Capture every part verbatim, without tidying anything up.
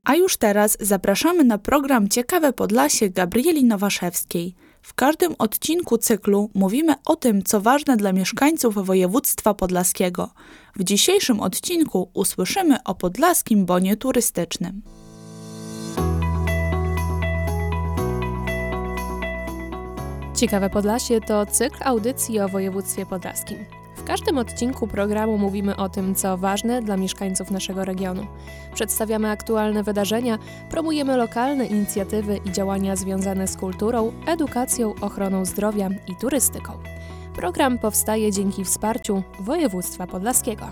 A już teraz zapraszamy na program Ciekawe Podlasie Gabrieli Nowaszewskiej. W każdym odcinku cyklu mówimy o tym, co ważne dla mieszkańców województwa podlaskiego. W dzisiejszym odcinku usłyszymy o podlaskim bonie turystycznym. Ciekawe Podlasie to cykl audycji o województwie podlaskim. W każdym odcinku programu mówimy o tym, co ważne dla mieszkańców naszego regionu. Przedstawiamy aktualne wydarzenia, promujemy lokalne inicjatywy i działania związane z kulturą, edukacją, ochroną zdrowia i turystyką. Program powstaje dzięki wsparciu województwa podlaskiego.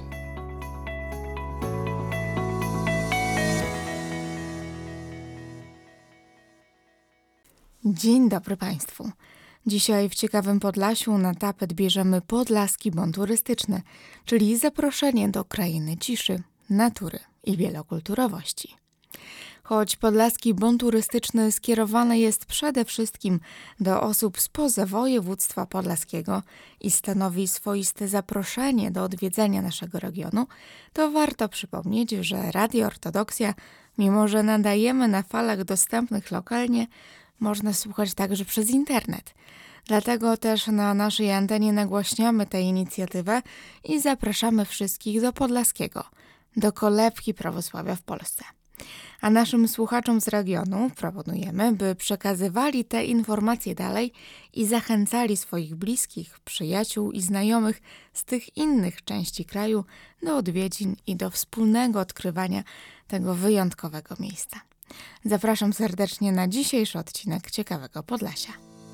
Dzień dobry Państwu. Dzisiaj w Ciekawym Podlasiu na tapet bierzemy Podlaski Bon Turystyczny, czyli zaproszenie do krainy ciszy, natury i wielokulturowości. Choć Podlaski Bon Turystyczny skierowany jest przede wszystkim do osób spoza województwa podlaskiego i stanowi swoiste zaproszenie do odwiedzenia naszego regionu, to warto przypomnieć, że Radio Ortodoksja, mimo że nadajemy na falach dostępnych lokalnie, można słuchać także przez internet. Dlatego też na naszej antenie nagłaśniamy tę inicjatywę i zapraszamy wszystkich do Podlaskiego, do kolebki prawosławia w Polsce. A naszym słuchaczom z regionu proponujemy, by przekazywali te informacje dalej i zachęcali swoich bliskich, przyjaciół i znajomych z tych innych części kraju do odwiedzin i do wspólnego odkrywania tego wyjątkowego miejsca. Zapraszam serdecznie na dzisiejszy odcinek Ciekawego Podlasia.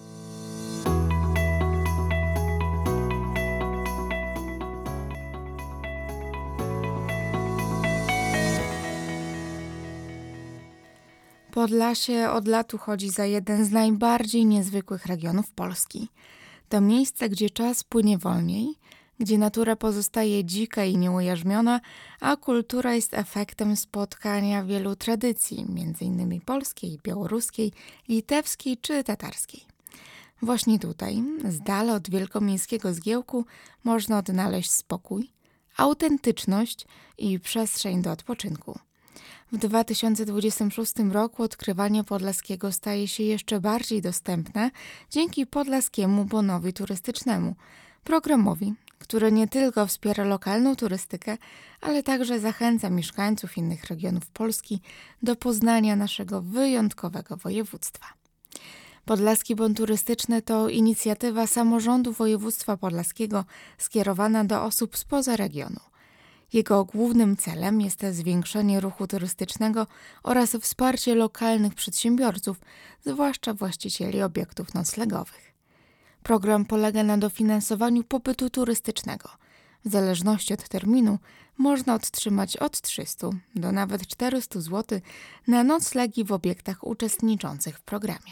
Podlasie od lat uchodzi za jeden z najbardziej niezwykłych regionów Polski. To miejsce, gdzie czas płynie wolniej, gdzie natura pozostaje dzika i nieujarzmiona, a kultura jest efektem spotkania wielu tradycji, między innymi polskiej, białoruskiej, litewskiej czy tatarskiej. Właśnie tutaj, z dala od wielkomiejskiego zgiełku, można odnaleźć spokój, autentyczność i przestrzeń do odpoczynku. W dwa tysiące dwudziestym szóstym roku odkrywanie Podlaskiego staje się jeszcze bardziej dostępne dzięki Podlaskiemu Bonowi Turystycznemu, programowi, który nie tylko wspiera lokalną turystykę, ale także zachęca mieszkańców innych regionów Polski do poznania naszego wyjątkowego województwa. Podlaski Bon Turystyczny to inicjatywa samorządu województwa podlaskiego skierowana do osób spoza regionu. Jego głównym celem jest zwiększenie ruchu turystycznego oraz wsparcie lokalnych przedsiębiorców, zwłaszcza właścicieli obiektów noclegowych. Program polega na dofinansowaniu pobytu turystycznego. W zależności od terminu można otrzymać od trzystu do nawet czterystu złotych na noclegi w obiektach uczestniczących w programie.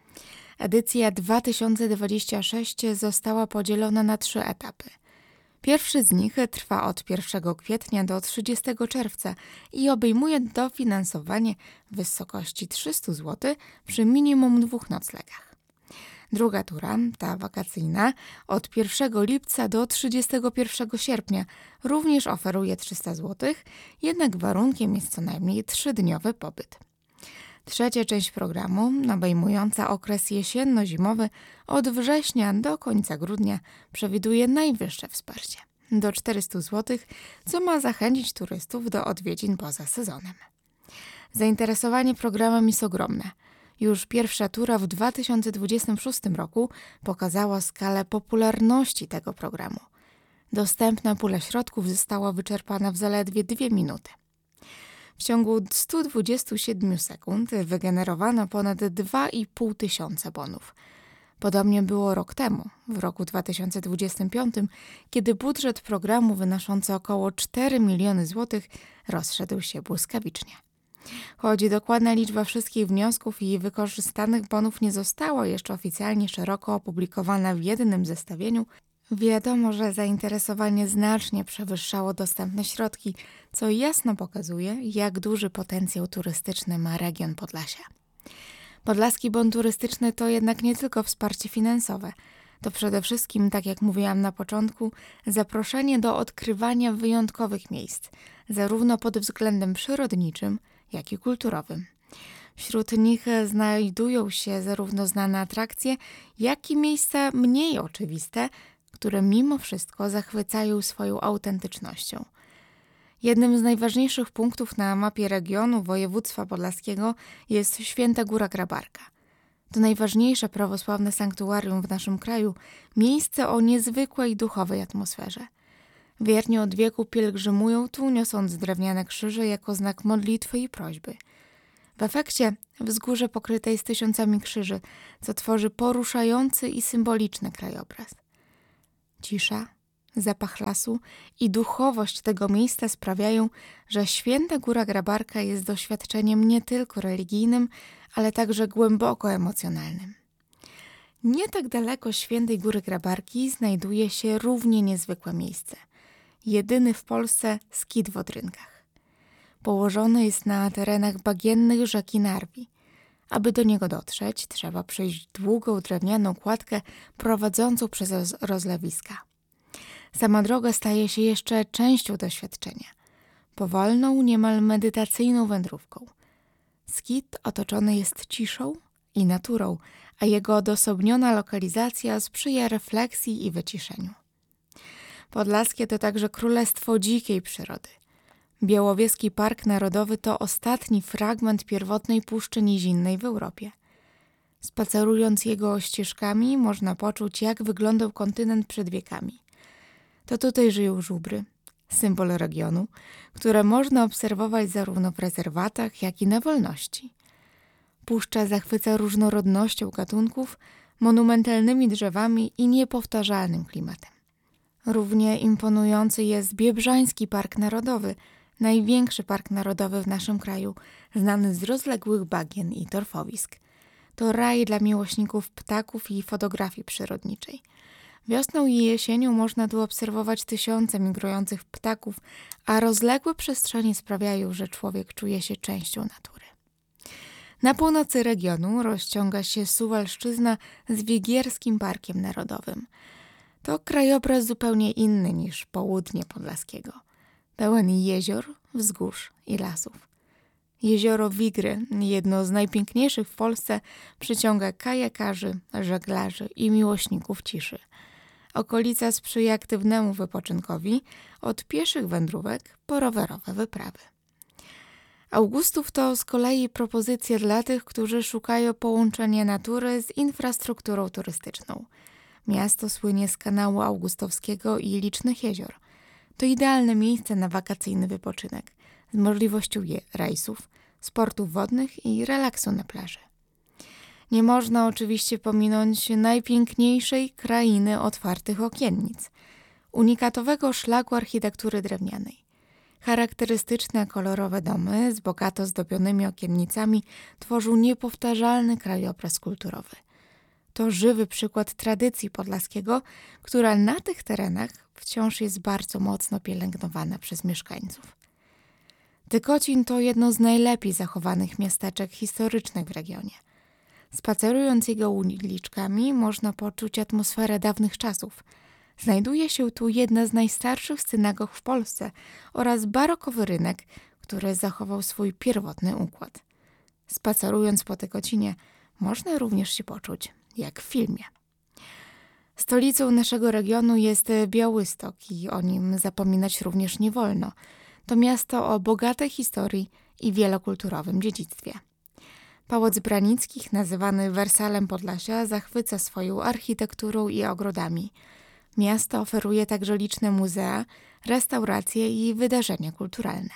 Edycja dwa tysiące dwudziesta szósty została podzielona na trzy etapy. Pierwszy z nich trwa od pierwszego kwietnia do trzydziestego czerwca i obejmuje dofinansowanie w wysokości trzysta złotych przy minimum dwóch noclegach. Druga tura, ta wakacyjna, od pierwszego lipca do trzydziestego pierwszego sierpnia również oferuje trzysta złotych, jednak warunkiem jest co najmniej trzydniowy pobyt. Trzecia część programu, obejmująca okres jesienno-zimowy od września do końca grudnia, przewiduje najwyższe wsparcie do czterysta złotych, co ma zachęcić turystów do odwiedzin poza sezonem. Zainteresowanie programem jest ogromne. Już pierwsza tura w dwa tysiące dwudziestym szóstym roku pokazała skalę popularności tego programu. Dostępna pula środków została wyczerpana w zaledwie dwie minuty. W ciągu stu dwudziestu siedmiu sekund wygenerowano ponad dwa i pół tysiąca bonów. Podobnie było rok temu, w roku dwa tysiące dwudziestym piątym, kiedy budżet programu wynoszący około cztery miliony złotych rozszedł się błyskawicznie. Choć dokładna liczba wszystkich wniosków i wykorzystanych bonów nie została jeszcze oficjalnie szeroko opublikowana w jednym zestawieniu, wiadomo, że zainteresowanie znacznie przewyższało dostępne środki, co jasno pokazuje, jak duży potencjał turystyczny ma region Podlasia. Podlaski Bon Turystyczny to jednak nie tylko wsparcie finansowe. To przede wszystkim, tak jak mówiłam na początku, zaproszenie do odkrywania wyjątkowych miejsc, zarówno pod względem przyrodniczym, jak i kulturowym. Wśród nich znajdują się zarówno znane atrakcje, jak i miejsca mniej oczywiste, które mimo wszystko zachwycają swoją autentycznością. Jednym z najważniejszych punktów na mapie regionu województwa podlaskiego jest Święta Góra Grabarka. To najważniejsze prawosławne sanktuarium w naszym kraju, miejsce o niezwykłej duchowej atmosferze. Wierni od wieku pielgrzymują tu, niosąc drewniane krzyże jako znak modlitwy i prośby. W efekcie wzgórze pokryte jest tysiącami krzyży, co tworzy poruszający i symboliczny krajobraz. Cisza, zapach lasu i duchowość tego miejsca sprawiają, że Święta Góra Grabarka jest doświadczeniem nie tylko religijnym, ale także głęboko emocjonalnym. Nie tak daleko Świętej Góry Grabarki znajduje się równie niezwykłe miejsce. Jedyny w Polsce skit w Odrynkach. Położony jest na terenach bagiennych rzeki Narwi. Aby do niego dotrzeć, trzeba przejść długą drewnianą kładkę prowadzącą przez rozlewiska. Sama droga staje się jeszcze częścią doświadczenia. Powolną, niemal medytacyjną wędrówką. Skit otoczony jest ciszą i naturą, a jego odosobniona lokalizacja sprzyja refleksji i wyciszeniu. Podlaskie to także królestwo dzikiej przyrody. Białowieski Park Narodowy to ostatni fragment pierwotnej Puszczy Nizinnej w Europie. Spacerując jego ścieżkami, można poczuć, jak wyglądał kontynent przed wiekami. To tutaj żyją żubry, symbol regionu, które można obserwować zarówno w rezerwatach, jak i na wolności. Puszcza zachwyca różnorodnością gatunków, monumentalnymi drzewami i niepowtarzalnym klimatem. Równie imponujący jest Biebrzański Park Narodowy, największy park narodowy w naszym kraju, znany z rozległych bagien i torfowisk. To raj dla miłośników ptaków i fotografii przyrodniczej. Wiosną i jesienią można tu obserwować tysiące migrujących ptaków, a rozległe przestrzenie sprawiają, że człowiek czuje się częścią natury. Na północy regionu rozciąga się Suwalszczyzna z Wigierskim Parkiem Narodowym. To krajobraz zupełnie inny niż południe Podlaskiego. Pełen jezior, wzgórz i lasów. Jezioro Wigry, jedno z najpiękniejszych w Polsce, przyciąga kajakarzy, żeglarzy i miłośników ciszy. Okolica sprzyja aktywnemu wypoczynkowi, od pieszych wędrówek po rowerowe wyprawy. Augustów to z kolei propozycje dla tych, którzy szukają połączenia natury z infrastrukturą turystyczną. Miasto słynie z kanału augustowskiego i licznych jezior. To idealne miejsce na wakacyjny wypoczynek, z możliwością je rejsów, sportów wodnych i relaksu na plaży. Nie można oczywiście pominąć najpiękniejszej krainy otwartych okiennic, unikatowego szlaku architektury drewnianej. Charakterystyczne kolorowe domy z bogato zdobionymi okiennicami tworzą niepowtarzalny krajobraz kulturowy. To żywy przykład tradycji podlaskiego, która na tych terenach wciąż jest bardzo mocno pielęgnowana przez mieszkańców. Tykocin to jedno z najlepiej zachowanych miasteczek historycznych w regionie. Spacerując jego uliczkami można poczuć atmosferę dawnych czasów. Znajduje się tu jedna z najstarszych synagog w Polsce oraz barokowy rynek, który zachował swój pierwotny układ. Spacerując po Tykocinie można również się poczuć jak w filmie. Stolicą naszego regionu jest Białystok i o nim zapominać również nie wolno. To miasto o bogatej historii i wielokulturowym dziedzictwie. Pałac Branickich, nazywany Wersalem Podlasia, zachwyca swoją architekturą i ogrodami. Miasto oferuje także liczne muzea, restauracje i wydarzenia kulturalne.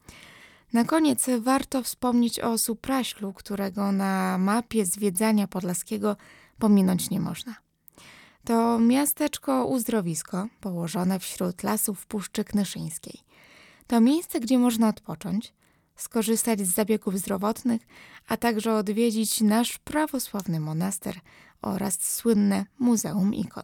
Na koniec warto wspomnieć o Supraślu, którego na mapie zwiedzania podlaskiego pominąć nie można. To miasteczko uzdrowisko położone wśród lasów Puszczy Knyszyńskiej. To miejsce, gdzie można odpocząć, skorzystać z zabiegów zdrowotnych, a także odwiedzić nasz prawosławny monaster oraz słynne Muzeum Ikon.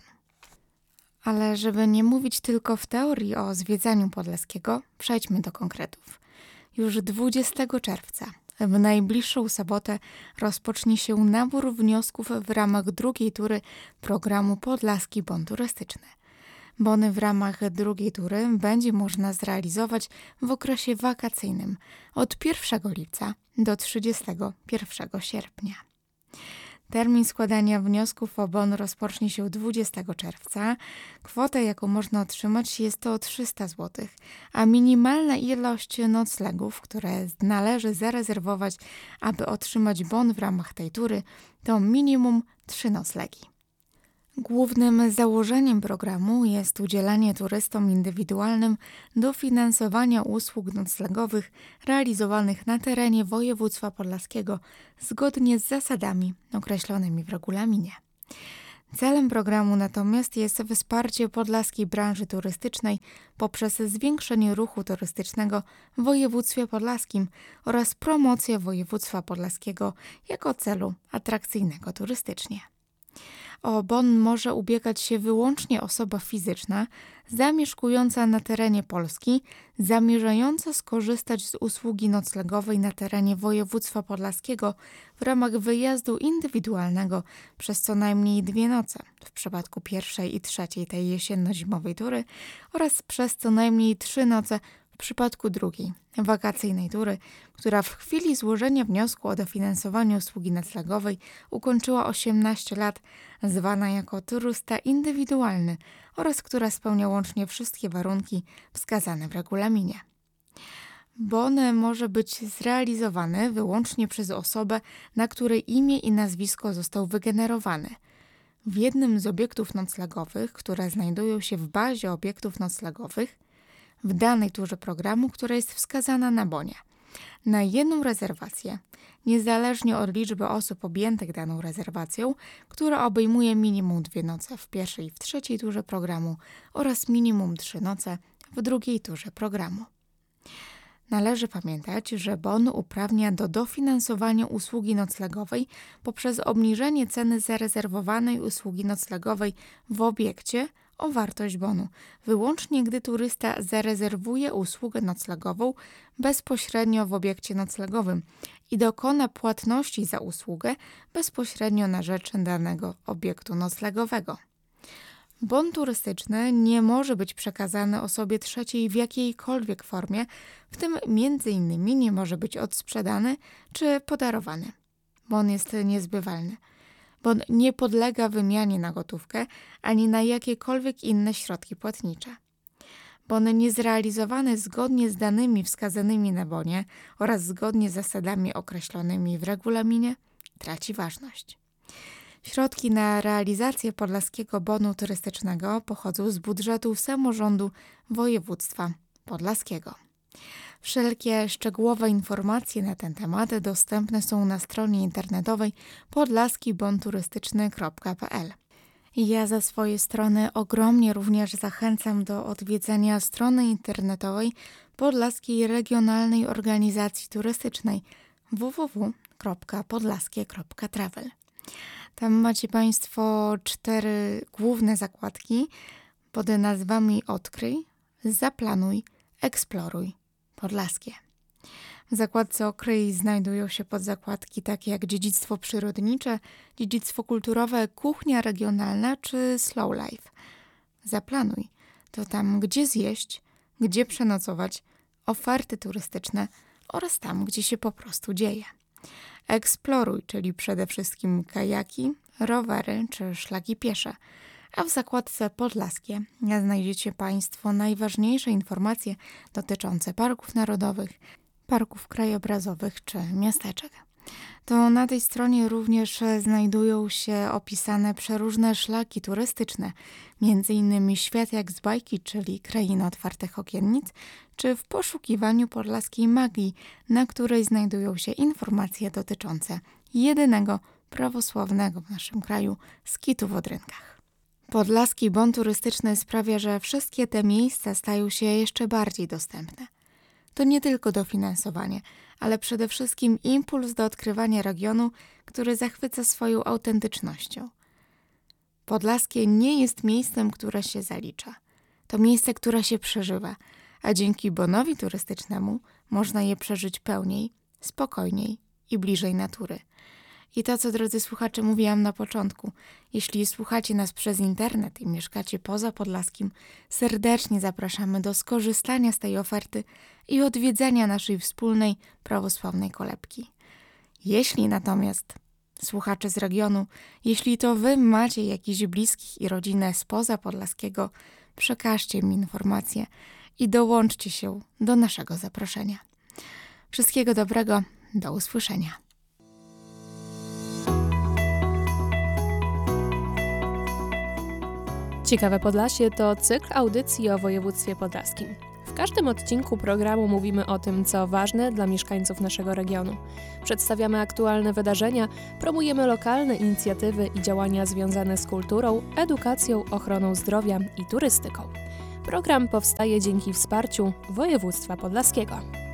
Ale żeby nie mówić tylko w teorii o zwiedzaniu podlaskiego, przejdźmy do konkretów. Już dwudziestego czerwca, w najbliższą sobotę, rozpocznie się nabór wniosków w ramach drugiej tury programu Podlaski Bon Turystyczny. Bony w ramach drugiej tury będzie można zrealizować w okresie wakacyjnym od pierwszego lipca do trzydziestego pierwszego sierpnia. Termin składania wniosków o bon rozpocznie się dwudziestego czerwca. Kwota, jaką można otrzymać, jest to trzysta złotych, a minimalna ilość noclegów, które należy zarezerwować, aby otrzymać bon w ramach tej tury, to minimum trzy noclegi. Głównym założeniem programu jest udzielanie turystom indywidualnym dofinansowania usług noclegowych realizowanych na terenie województwa podlaskiego zgodnie z zasadami określonymi w regulaminie. Celem programu natomiast jest wsparcie podlaskiej branży turystycznej poprzez zwiększenie ruchu turystycznego w województwie podlaskim oraz promocja województwa podlaskiego jako celu atrakcyjnego turystycznie. O bon może ubiegać się wyłącznie osoba fizyczna zamieszkująca na terenie Polski, zamierzająca skorzystać z usługi noclegowej na terenie województwa podlaskiego w ramach wyjazdu indywidualnego przez co najmniej dwie noce w przypadku pierwszej i trzeciej tej jesienno-zimowej tury oraz przez co najmniej trzy noce w przypadku drugiej, wakacyjnej tury, która w chwili złożenia wniosku o dofinansowanie usługi noclegowej ukończyła osiemnaście lat, zwana jako turysta indywidualny oraz która spełnia łącznie wszystkie warunki wskazane w regulaminie. Bon może być zrealizowany wyłącznie przez osobę, na której imię i nazwisko został wygenerowany w jednym z obiektów noclegowych, które znajdują się w bazie obiektów noclegowych, w danej turze programu, która jest wskazana na bonie. Na jedną rezerwację, niezależnie od liczby osób objętych daną rezerwacją, która obejmuje minimum dwie noce w pierwszej i w trzeciej turze programu oraz minimum trzy noce w drugiej turze programu. Należy pamiętać, że bon uprawnia do dofinansowania usługi noclegowej poprzez obniżenie ceny zarezerwowanej usługi noclegowej w obiekcie o wartość bonu, wyłącznie gdy turysta zarezerwuje usługę noclegową bezpośrednio w obiekcie noclegowym i dokona płatności za usługę bezpośrednio na rzecz danego obiektu noclegowego. Bon turystyczny nie może być przekazany osobie trzeciej w jakiejkolwiek formie, w tym między innymi nie może być odsprzedany czy podarowany. Bon jest niezbywalny. Bon nie podlega wymianie na gotówkę ani na jakiekolwiek inne środki płatnicze. Bon niezrealizowany zgodnie z danymi wskazanymi na bonie oraz zgodnie z zasadami określonymi w regulaminie traci ważność. Środki na realizację podlaskiego bonu turystycznego pochodzą z budżetu samorządu województwa podlaskiego. Wszelkie szczegółowe informacje na ten temat dostępne są na stronie internetowej podlaski bon turystyczny kropka p l. Ja ze swojej strony ogromnie również zachęcam do odwiedzenia strony internetowej Podlaskiej Regionalnej Organizacji Turystycznej w w w kropka podlaskie kropka travel. Tam macie Państwo cztery główne zakładki pod nazwami Odkryj, Zaplanuj, Eksploruj, Podlaskie. W zakładce Odkryj znajdują się podzakładki takie jak dziedzictwo przyrodnicze, dziedzictwo kulturowe, kuchnia regionalna czy slow life. Zaplanuj to tam, gdzie zjeść, gdzie przenocować, oferty turystyczne oraz tam, gdzie się po prostu dzieje. Eksploruj, czyli przede wszystkim kajaki, rowery czy szlaki piesze. A w zakładce Podlaskie znajdziecie Państwo najważniejsze informacje dotyczące parków narodowych, parków krajobrazowych czy miasteczek. To na tej stronie również znajdują się opisane przeróżne szlaki turystyczne, między innymi Świat jak z bajki, czyli Kraina Otwartych Okiennic, czy W poszukiwaniu podlaskiej magii, na której znajdują się informacje dotyczące jedynego prawosławnego w naszym kraju skitu w Odrynkach. Podlaski bon turystyczny sprawia, że wszystkie te miejsca stają się jeszcze bardziej dostępne. To nie tylko dofinansowanie, ale przede wszystkim impuls do odkrywania regionu, który zachwyca swoją autentycznością. Podlaskie nie jest miejscem, które się zalicza. To miejsce, które się przeżywa, a dzięki bonowi turystycznemu można je przeżyć pełniej, spokojniej i bliżej natury. I to, co drodzy słuchacze, mówiłam na początku. Jeśli słuchacie nas przez internet i mieszkacie poza Podlaskim, serdecznie zapraszamy do skorzystania z tej oferty i odwiedzenia naszej wspólnej prawosławnej kolebki. Jeśli natomiast słuchacze z regionu, jeśli to wy macie jakichś bliskich i rodzinę spoza Podlaskiego, przekażcie mi informacje i dołączcie się do naszego zaproszenia. Wszystkiego dobrego, do usłyszenia. Ciekawe Podlasie to cykl audycji o województwie podlaskim. W każdym odcinku programu mówimy o tym, co ważne dla mieszkańców naszego regionu. Przedstawiamy aktualne wydarzenia, promujemy lokalne inicjatywy i działania związane z kulturą, edukacją, ochroną zdrowia i turystyką. Program powstaje dzięki wsparciu województwa podlaskiego.